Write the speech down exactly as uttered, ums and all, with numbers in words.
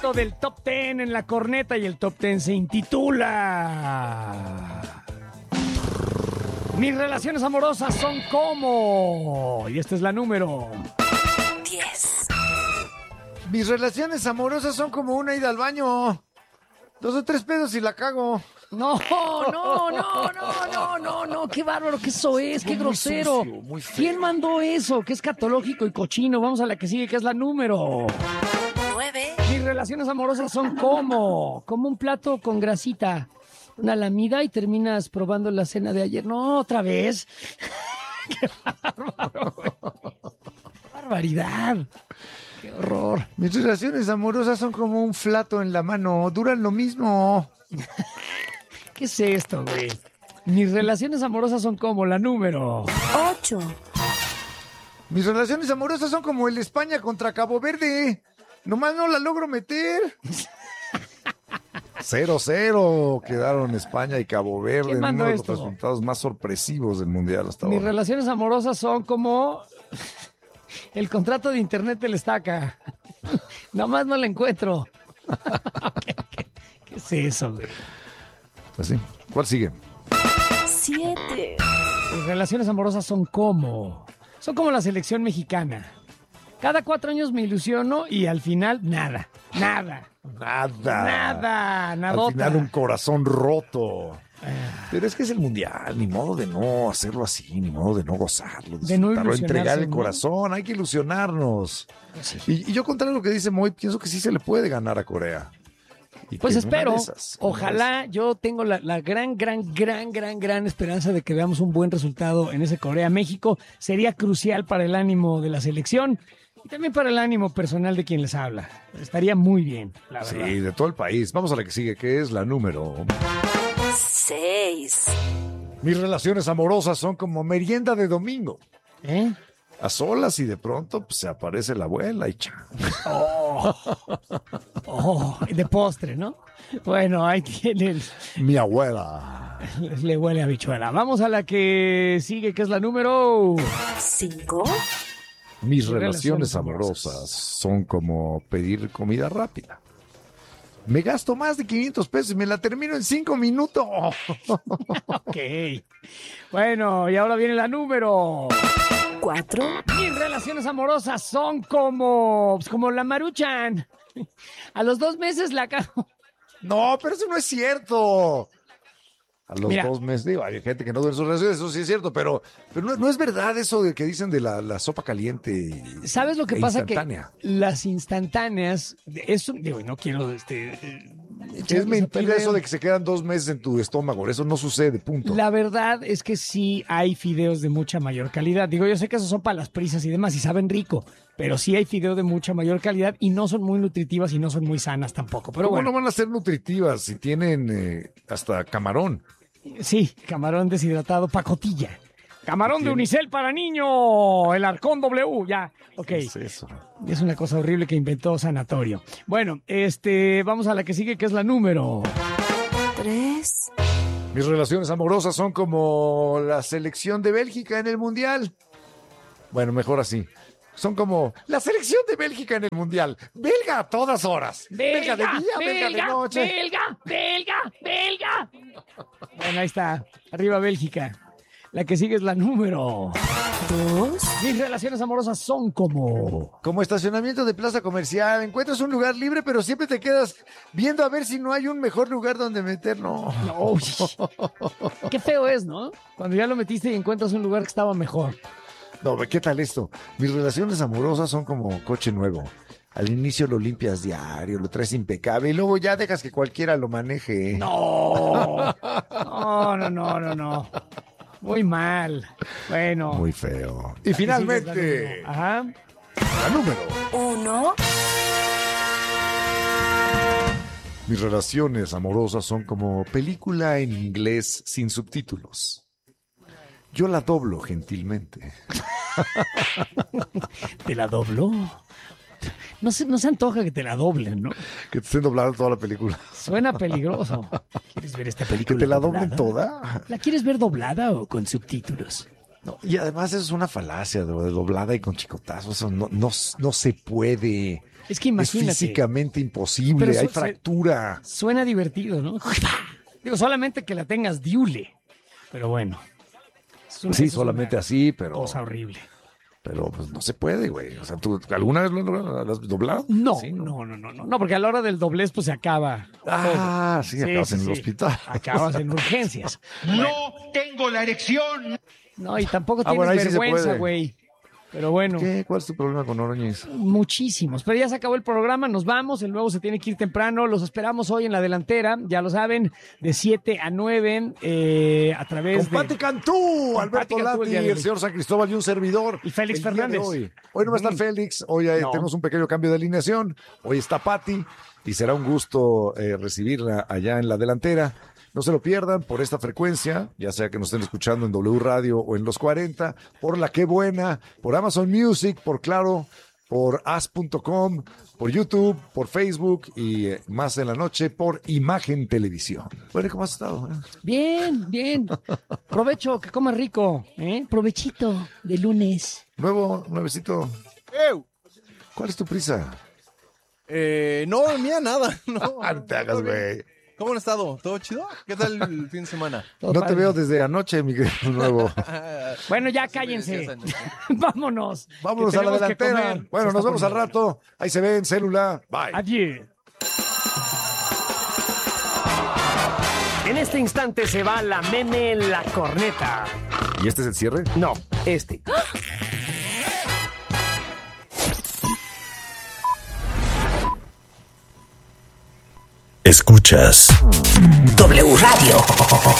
momento del Top Ten en la corneta y el Top Ten se intitula Mis relaciones amorosas son como... Y esta es la número diez. Mis relaciones amorosas son como una ida al baño. Dos o tres pedos y la cago. No, no, no, no, no, no, no, qué bárbaro, qué eso es, qué Muy grosero. sucio, muy feo. ¿Quién mandó eso? Qué escatológico y cochino. Vamos a la que sigue, que es la número. nueve. Mis relaciones amorosas son como, como un plato con grasita, una lamida y terminas probando la cena de ayer. No, otra vez. Qué bárbaro, güey. Barbaridad. Qué horror. Mis relaciones amorosas son como un flato en la mano. Duran lo mismo. ¿Qué es esto, güey? Mis relaciones amorosas son como la número. ocho. Mis relaciones amorosas son como el España contra Cabo Verde. Nomás no la logro meter. cero cero quedaron España y Cabo Verde ¿Quién en mandó uno de los esto? resultados más sorpresivos del Mundial hasta Mis ahora. relaciones amorosas son como el contrato de internet del Estaca. Nomás no la encuentro. ¿Qué, qué, qué es eso, güey? Pues sí. ¿Cuál sigue? siete. Mis relaciones amorosas son como... Son como la selección mexicana. Cada cuatro años me ilusiono y al final nada, nada, Nada. nada, Al nadota. final un corazón roto. Pero es que es el Mundial, ni modo de no hacerlo así, ni modo de no gozarlo, De no disfrutarlo, ilusionarse, entregar el ¿no? corazón, hay que ilusionarnos. Y, y yo, contrario a lo que dice Moy, pienso que sí se le puede ganar a Corea. Y Pues que en una espero, de esas, en una de ojalá, yo tengo la, la gran, gran, gran, gran, gran esperanza de que veamos un buen resultado en ese Corea-México. Sería crucial para el ánimo de la selección y también para el ánimo personal de quien les habla. Estaría muy bien, la esas. verdad. Sí, de todo el país. Vamos a la que sigue, que es la número. seis. Mis relaciones amorosas son como merienda de domingo. ¿Eh? A solas y de pronto pues, se aparece la abuela y cha. Oh, de postre, ¿no? Bueno, ahí tienen. Mi abuela. Le huele a habichuela. Vamos a la que sigue, que es la número... cinco. Mis relaciones relaciones amorosas son como pedir comida rápida. Me gasto más de quinientos pesos y me la termino en cinco minutos. Ok. Bueno, y ahora viene la número... cuatro. Mis relaciones amorosas son como... pues, como la Maruchan. A los dos meses la cago. No, pero eso no es cierto. A los Mira. dos meses, digo, hay gente que no duele sus relaciones, eso sí es cierto, pero, pero no, no es verdad eso de que dicen de la, la sopa caliente. y- ¿Sabes lo que e pasa? instantánea. Que las instantáneas... Eso, digo, y no quiero... Este, eh, Es echarles a mentira perder. eso de que se quedan dos meses en tu estómago, eso no sucede, punto. La verdad es que sí hay fideos de mucha mayor calidad. Digo, yo sé que esos son para las prisas y demás y saben rico, pero sí hay fideos de mucha mayor calidad y no son muy nutritivas y no son muy sanas tampoco. Pero ¿Cómo bueno, no van a ser nutritivas si tienen eh, hasta camarón? sí, camarón deshidratado, pacotilla. Camarón de unicel para niño, el Arcón W, ya, ok. ¿Qué es eso? Es una cosa horrible que inventó Sanatorio. Bueno, este, vamos a la que sigue, que es la número... tres. Mis relaciones amorosas son como la selección de Bélgica en el Mundial. Bueno, mejor así. Son como la selección de Bélgica en el Mundial. Belga a todas horas. Belga, de día, belga, de noche. belga, belga, belga. Bueno, ahí está. Arriba Bélgica. La que sigue es la número... dos. Mis relaciones amorosas son como... Como estacionamiento de plaza comercial. Encuentras un lugar libre, pero siempre te quedas viendo a ver si no hay un mejor lugar donde meter. No. No, uy. Qué feo es, ¿no? Cuando ya lo metiste y encuentras un lugar que estaba mejor. No, ¿qué tal esto? Mis relaciones amorosas son como coche nuevo. Al inicio lo limpias diario, lo traes impecable y luego ya dejas que cualquiera lo maneje. No. No, no, no, no, no. Muy mal. Bueno. Muy feo. Y la que sigue es la finalmente, número- Ajá. la número. uno. Mis relaciones amorosas son como película en inglés sin subtítulos. Yo la doblo gentilmente. ¿Te la dobló? No se, no se antoja que te la doblen, ¿no? Que te estén doblando toda la película. Suena peligroso. ¿Quieres ver esta película? Que te la doblen doblada? toda. ¿La quieres ver doblada o con subtítulos? No, y además eso es una falacia de, de doblada y con chicotazos. Eso no, no, no se puede. Es que imagínate. Es físicamente imposible, Pero hay su- fractura. Suena divertido, ¿no? Digo, solamente que la tengas diule. Pero bueno. Es una- Sí, es una solamente así, pero, Cosa horrible. pero pues no se puede, güey. O sea, ¿tú alguna vez lo lo- lo has doblado? No, Sí, no, no, no, no, no, porque a la hora del doblez pues se acaba. Ah, sí, todo. acabas en el sí. hospital. Acabas en urgencias. No tengo la erección. No, y tampoco Ah, tienes bueno, ahí sí se vergüenza, puede. güey. Pero bueno, ¿Qué? ¿Cuál es tu problema con Oroñez? muchísimos. Pero ya se acabó el programa, nos vamos. El nuevo se tiene que ir temprano. Los esperamos hoy en la delantera, ya lo saben, de siete a nueve eh, a través Con de. Pati Cantú, Con Alberto Pati Cantú el Lati, día de el hoy. señor San Cristóbal y un servidor. Y Félix el día de Fernández. Hoy. hoy no va a estar Mm. Félix, hoy eh, No. tenemos un pequeño cambio de alineación. Hoy está Pati y será un gusto eh, recibirla allá en la delantera. No se lo pierdan por esta frecuencia, ya sea que nos estén escuchando en W Radio o en Los cuarenta, por La Qué Buena, por Amazon Music, por Claro, por as punto com, por YouTube, por Facebook y eh, más en la noche por Imagen Televisión. Bueno, ¿cómo has estado? Bien, bien. Provecho, que comas rico. ¿eh? Provechito de lunes. Nuevo, nuevecito. ¡Ew! ¿Cuál es tu prisa? Eh, no, mía, nada. No, Ah, no te hagas, todo bien. güey. ¿Cómo han estado? ¿Todo chido? ¿Qué tal el fin de semana? Todo No te padre. veo desde anoche, mi querido nuevo. Bueno, ya Sí, cállense. decías anoche. Vámonos. Vámonos que a la tenemos que delantera. comer. Bueno, Se nos está vemos al poniendo. rato. Ahí se ve en célula. Bye. Adiós. En este instante se va la meme la corneta. ¿Y este es el cierre? No, este. Escuchas W Radio.